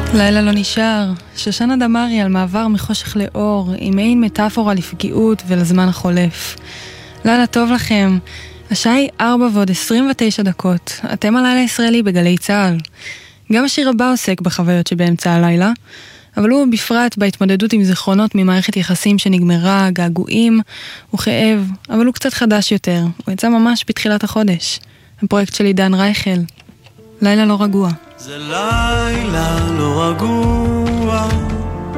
לילה לא נשאר, שושנה דמרי על מעבר מחושך לאור, עם מעין מטאפורה לפגיעות ולזמן החולף. לילה טוב לכם, השעה היא 4:29, אתם על לילה ישראלי בגלי צהל. גם השיר הבא עוסק בחוויות שבאמצע הלילה, אבל הוא בפרט בהתמודדות עם זיכרונות ממערכת יחסים שנגמרה, געגועים וכאב, אבל הוא קצת חדש יותר, הוא יצא ממש בתחילת החודש. הפרויקט של עידן רייכל, לילה לא רגוע. זה לילה לא רגוע,